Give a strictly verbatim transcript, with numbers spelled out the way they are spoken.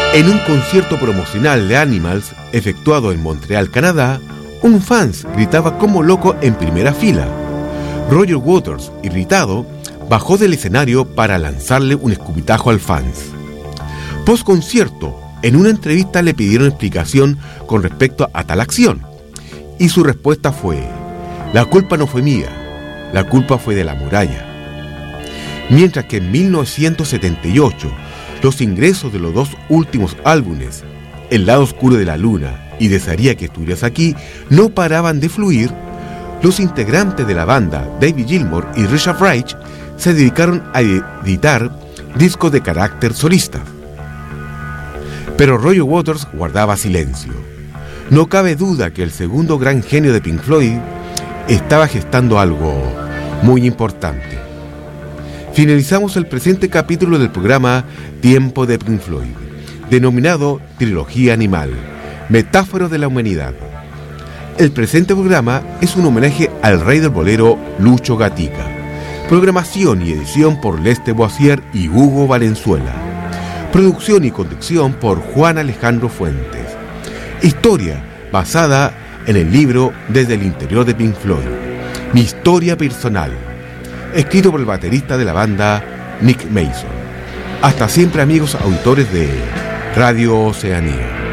En un concierto promocional de Animals, efectuado en Montreal, Canadá, un fans gritaba como loco en primera fila. Roger Waters, irritado, bajó del escenario para lanzarle un escupitajo al fans. Post concierto, en una entrevista le pidieron explicación con respecto a tal acción, y su respuesta fue: la culpa no fue mía, la culpa fue de la muralla. Mientras que en mil novecientos setenta y ocho, los ingresos de los dos últimos álbumes, El lado oscuro de la luna y Desearía que estuvieras aquí, no paraban de fluir, los integrantes de la banda, David Gilmour y Richard Wright, se dedicaron a editar discos de carácter solista. Pero Roger Waters guardaba silencio. No cabe duda que el segundo gran genio de Pink Floyd estaba gestando algo muy importante. Finalizamos el presente capítulo del programa Tiempo de Pink Floyd, denominado Trilogía Animal, Metáfora de la Humanidad. El presente programa es un homenaje al rey del bolero, Lucho Gatica. Programación y edición por Leste Boissier y Hugo Valenzuela. Producción y conducción por Juan Alejandro Fuentes. Historia basada en el libro Desde el interior de Pink Floyd, Mi historia personal, escrito por el baterista de la banda, Nick Mason. Hasta siempre, amigos auditores de Radio Oceanía.